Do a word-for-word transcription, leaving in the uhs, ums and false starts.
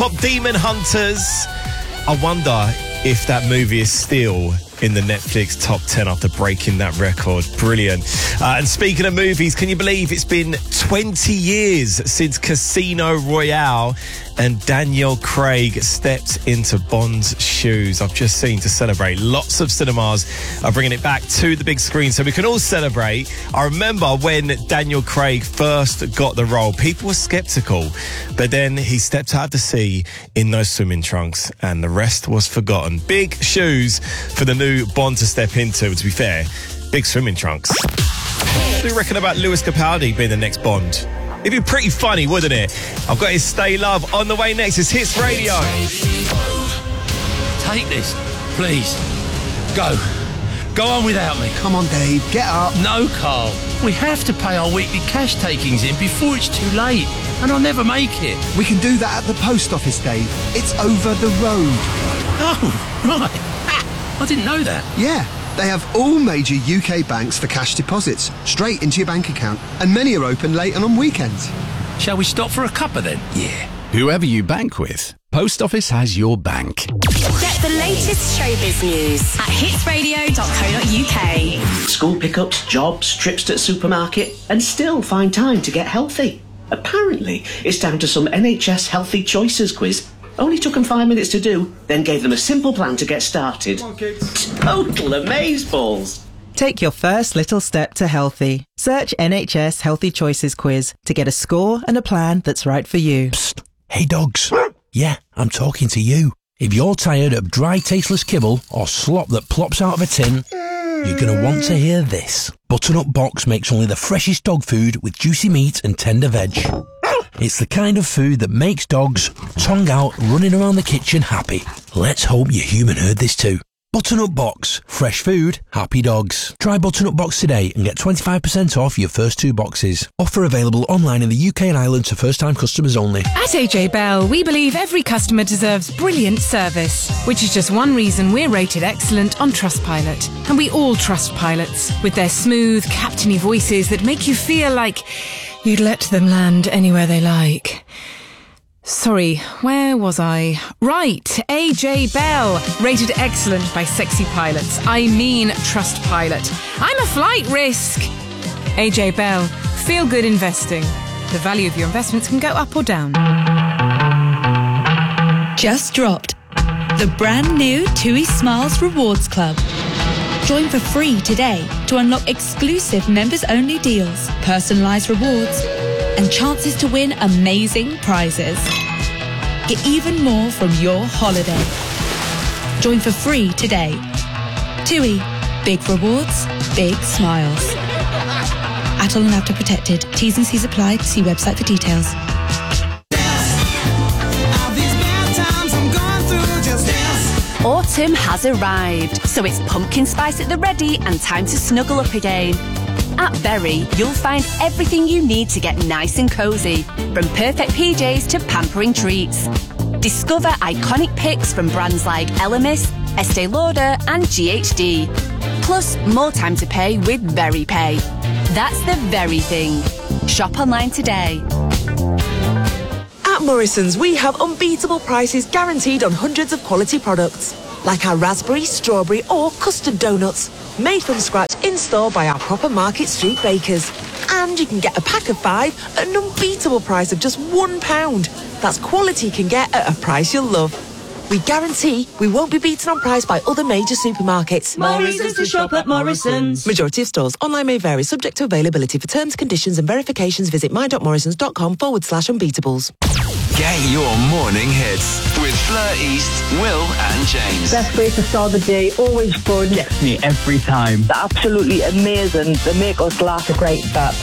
Pop Demon Hunters. I wonder if that movie is still in the Netflix top ten after breaking that record. Brilliant. Uh, and speaking of movies, can you believe it's been twenty years since Casino Royale and Daniel Craig stepped into Bond's shoes? I've just seen to celebrate. Lots of cinemas are bringing it back to the big screen so we can all celebrate. I remember when Daniel Craig first got the role, people were sceptical, but then he stepped out to sea in those swimming trunks and the rest was forgotten. Big shoes for the new Bond to step into, to be fair. Big swimming trunks. What do you reckon about Lewis Capaldi being the next Bond? It'd be pretty funny, wouldn't it? I've got his Stay Love on the way next. It's Hits Radio. Take this, please. Go. Go on without me. Come on, Dave, get up. No, Carl. We have to pay our weekly cash takings in before it's too late, and I'll never make it. We can do that at the post office, Dave. It's over the road. Oh, right. I didn't know that. Yeah. They have all major U K banks for cash deposits, straight into your bank account, and many are open late and on weekends. Shall we stop for a cuppa then? Yeah. Whoever you bank with, Post Office has your bank. Get the latest showbiz news at hits radio dot co dot uk. School pickups, jobs, trips to the supermarket, and still find time to get healthy. Apparently, it's down to some N H S Healthy Choices quiz. Only took them five minutes to do, then gave them a simple plan to get started. Come on, kids. Total amazeballs. Take your first little step to healthy. Search N H S Healthy Choices quiz to get a score and a plan that's right for you. Psst. Hey, dogs. Yeah, I'm talking to you. If you're tired of dry, tasteless kibble or slop that plops out of a tin, you're going to want to hear this. Butternut Box makes only the freshest dog food with juicy meat and tender veg. It's the kind of food that makes dogs, tongue out, running around the kitchen happy. Let's hope your human heard this too. Butternut Box. Fresh food, happy dogs. Try Butternut Box today and get twenty-five percent off your first two boxes. Offer available online in the U K and Ireland to first-time customers only. At A J Bell, we believe every customer deserves brilliant service, which is just one reason we're rated excellent on Trustpilot. And we all trust pilots, with their smooth, captainy voices that make you feel like you'd let them land anywhere they like. Sorry, where was I? Right, A J Bell, rated excellent by sexy pilots. I mean Trustpilot. I'm a flight risk. A J Bell, feel good investing. The value of your investments can go up or down. Just dropped. The brand new TUI Smiles Rewards Club. Join for free today to unlock exclusive members-only deals, personalised rewards, and chances to win amazing prizes. Get even more from your holiday. Join for free today. TUI. Big rewards, big smiles. Atoll and Apta protected. T's and C's apply. See website for details. Autumn has arrived, so it's pumpkin spice at the ready and time to snuggle up again. At Berry, you'll find everything you need to get nice and cosy, from perfect P Js to pampering treats. Discover iconic picks from brands like Elemis, Estee Lauder and G H D. Plus, more time to pay with Berry Pay. That's the very thing. Shop online today. At Morrison's, we have unbeatable prices guaranteed on hundreds of quality products, like our raspberry, strawberry or custard donuts, made from scratch in-store by our proper Market Street bakers. And you can get a pack of five at an unbeatable price of just one pound. That's quality you can get at a price you'll love. We guarantee we won't be beaten on price by other major supermarkets. More reasons to shop at Morrison's. Majority of stores. Online may vary, subject to availability. For terms, conditions and verifications, visit my.morrisons.com forward slash unbeatables. Get your morning hits with Fleur East, Will and James. Best way to start the day, always fun. Gets me every time. They're absolutely amazing. They make us laugh. A great start.